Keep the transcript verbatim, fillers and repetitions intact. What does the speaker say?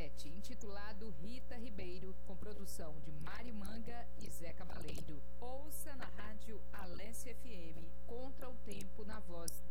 sete, intitulado Rita Ribeiro, com produção de Mário Manga e Zé Cabaleiro. Ouça na rádio Alessia F M, Contra o Tempo, na voz